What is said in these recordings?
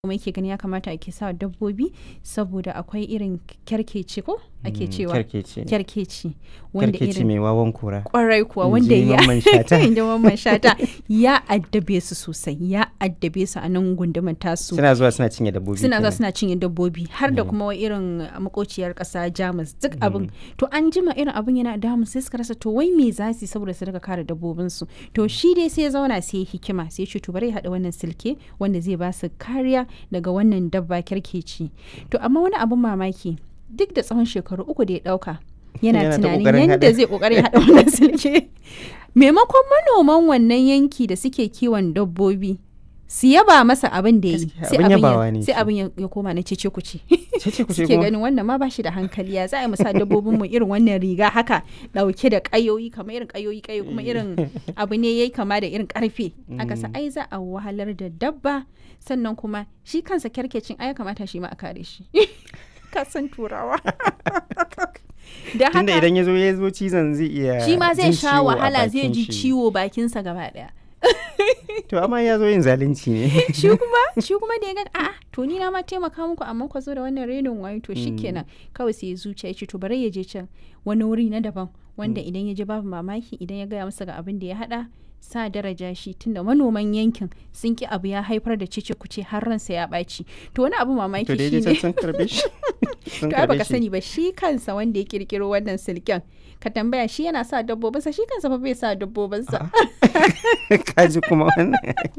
kuma yake gani ya kamata ake sa dabbobi saboda akwai irin kyarkeci ko ake cewa kyarkeci wanda irin mai wawan kura kwarai kuwa wanda ya Mamman Shata ya addabe su sosai, ya addabe su a nan gundumar tasu. Suna zuwa suna cinye dabbobi har da kuma irin makociyar kasa Jamus duk abin to an jima irin abin yana damu sai suka rasa to wai me za su saboda su daga kare dabbobin su. To shi dai sai ya zauna sai hikima sai ya ce to bari ya hada wannan silke wanda zai ba su kariya daga wannan dabba kyarkeci. To amma wani abin mamaki duk da tsawon shekaru 3 da ya dauka yana tunanin yadda zai kokarin hada wannan silke maimakon manoman wannan yanki da suke kiwon dabbobi su yaba masa abin da ya yi sai abin ya koma na cece kuce suke ganin wannan ma bashi da hankali ya za a yi musa dabbobin mu irin wannan riga haka dauke da kayoyi kamar irin kayoyi kuma irin abu ne yayi kama da irin karfe aka sa ai za a wahalar da dabba sannan kuma shi kansa kyarkecin ai kamata shi ma a kare shi ka san turawa da haka tunda idan ya zo cizon zai iya shi ma zai sha wahala zai ji ciwo bakinsa gaba daya to amma ya zo yin zalunci ne shi kuma da ya ga a'a to ni na ma taimaka muku amma ku zo da wannan renin wayo to shikenan kawai sai ya zuciya ya ce to bari ya je can wani wuri na daban wanda idan ya je babu mamaki idan ya gaya masa ga abin da ya hada sa daraja shi tunda manoman yankin sun ki abu ya haifar da cece kuce har ransa ya ɓaci to wani abu mamaki shi ne sun karbe shi to ai baka sani ba shi kansa wanda ya kirkiro wannan silken ka tambaya shi yana sa dabbobinsa shi kansa fa bai sa dabbobinsa kaji kuma wannan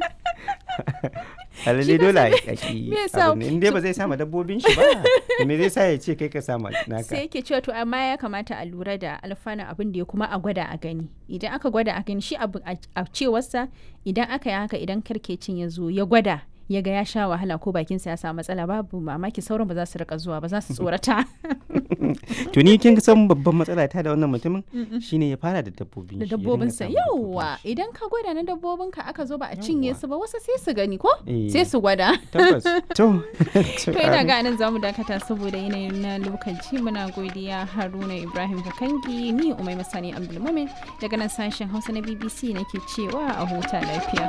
halalle dole a yi inda ba zai sama dabbobin shi ba me zai sa ya ce kai ka sama naka sai yake cewa to amma ya kamata a lura da alfanun abin da ya kuma a gwada a gani idan aka gwada a gani shi abu a cewarsa idan aka yi haka idan karkecin ya zo ya gwada ya ga ya sha wahala ko bakinsa ya samu matsala babu mamaki sauran ba za su rika zuwa ba za su tsorata to ni kin san babban matsala ta da wannan mutumin shine ya fara da dabbobinsa yawa idan ka gwada na dabbobinka aka zo ba a cinye su ba wasu sai su gani ko sai su gwada tabbas to ina ga nan zamu dakata saboda yanayin na lokaci muna godiya Haruna Ibrahim Kakangi ni Umaima Sani Abdulmumin daga nan sashen Hausa na BBC nake cewa a huta lafiya.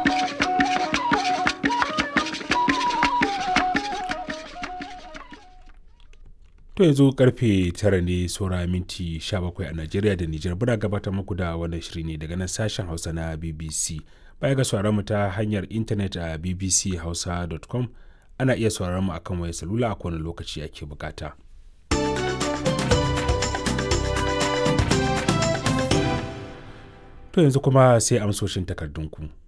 To yanzu karfe 9 ne saura minti 17 a Najeriya da Nijar bura gabatar muku da wannan shiri ne daga nan sashen Hausa na BBC. Baya ga sauraron mu ta hanyar intanet a bbchausa.com ana iya sauraron mu akan wayar salula a kowane lokaci ake bukata. To yanzu kuma sai amsoshin takardunku.